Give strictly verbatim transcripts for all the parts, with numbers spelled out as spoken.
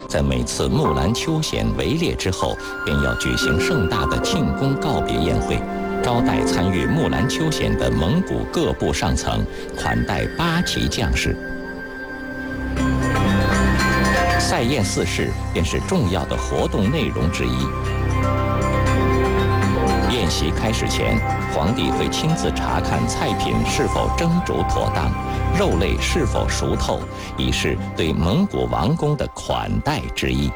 在每次木兰秋显围猎之后，便要举行盛大的庆功告别宴会，招待参与木兰秋显的蒙古各部上层，款待八旗将士。赛宴四事便是重要的活动内容之一。宴席开始前，皇帝会亲自查看菜品是否蒸煮妥当，肉类是否熟透，以示对蒙古王公的款待之意。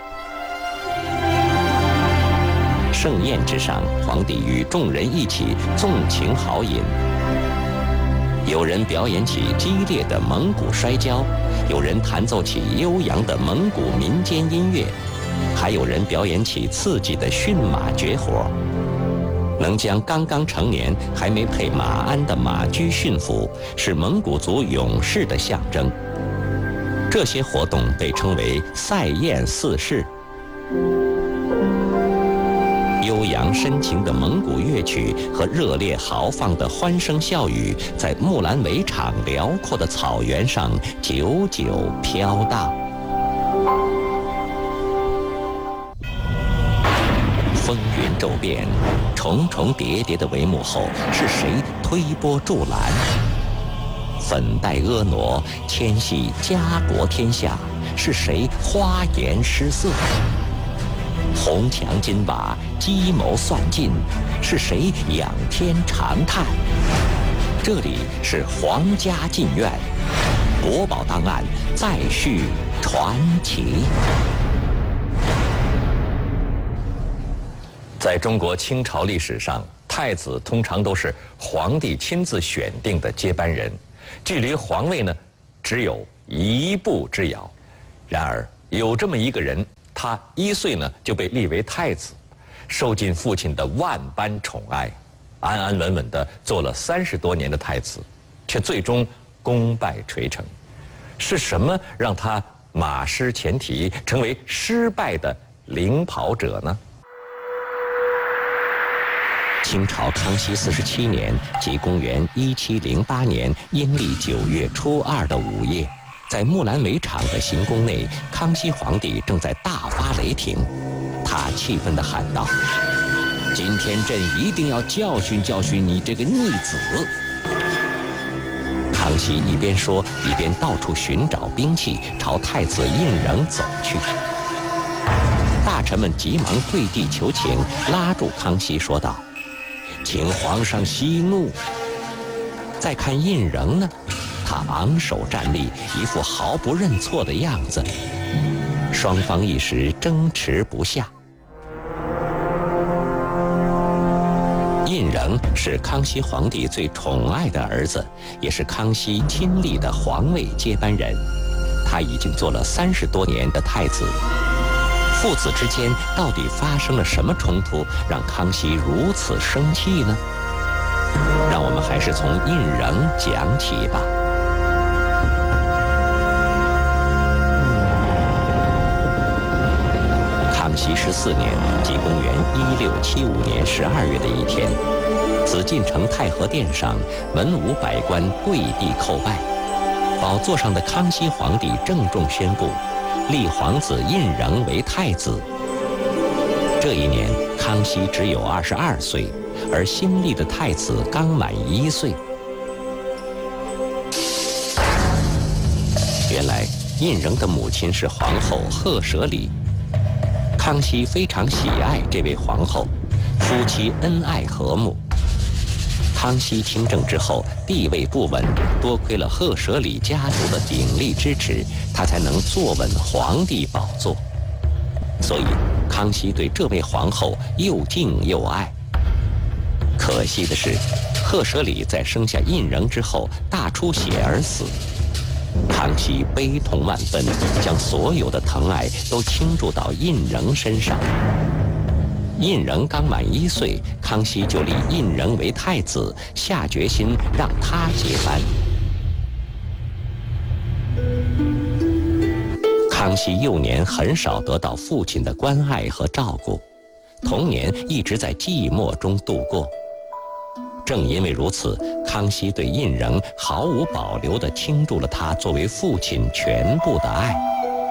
盛宴之上，皇帝与众人一起纵情豪饮。有人表演起激烈的蒙古摔跤，有人弹奏起悠扬的蒙古民间音乐，还有人表演起刺激的驯马绝活。能将刚刚成年还没配马鞍的马驹驯服，是蒙古族勇士的象征。这些活动被称为赛宴四事。悠扬深情的蒙古乐曲和热烈豪放的欢声笑语，在木兰围场辽阔的草原上久久飘荡。风云骤变，重重叠叠的帷幕后，是谁推波助澜？粉黛婀娜，牵系家国天下，是谁花颜失色？红墙金瓦，计谋算尽，是谁仰天长叹？这里是皇家禁院，国宝档案再续传奇。在中国清朝历史上，太子通常都是皇帝亲自选定的接班人，距离皇位呢只有一步之遥。然而有这么一个人，他一岁呢就被立为太子，受尽父亲的万般宠爱，安安稳稳地做了三十多年的太子，却最终功败垂成。是什么让他马失前蹄，成为失败的领跑者呢？清朝康熙四十七年，即公元一七零八年阴历九月初二的午夜，在木兰围场的行宫内，康熙皇帝正在大发雷霆。他气愤地喊道：“今天朕一定要教训教训你这个逆子！”康熙一边说，一边到处寻找兵器，朝太子胤禛走去。大臣们急忙跪地求情，拉住康熙说道：“请皇上息怒。”再看胤禛呢，他昂首站立，一副毫不认错的样子。双方一时争持不下。胤禛是康熙皇帝最宠爱的儿子，也是康熙亲立的皇位接班人。他已经做了三十多年的太子。父子之间到底发生了什么冲突，让康熙如此生气呢？让我们还是从胤禛讲起吧。康熙十四年，即公元一六七五年十二月的一天，紫禁城太和殿上，文武百官跪地叩拜。宝座上的康熙皇帝郑重宣布，立皇子胤禛为太子。这一年，康熙只有二十二岁，而新立的太子刚满一岁。原来，胤禛的母亲是皇后赫舍里。康熙非常喜爱这位皇后，夫妻恩爱和睦。康熙亲政之后，地位不稳，多亏了赫舍里家族的鼎力支持，他才能坐稳皇帝宝座。所以，康熙对这位皇后又敬又爱。可惜的是，赫舍里在生下胤禛之后大出血而死。康熙悲痛万分，将所有的疼爱都倾注到胤禛身上。胤禛刚满一岁，康熙就立胤禛为太子，下决心让他接班。康熙幼年很少得到父亲的关爱和照顾，童年一直在寂寞中度过。正因为如此，康熙对胤禛毫无保留地倾注了他作为父亲全部的爱。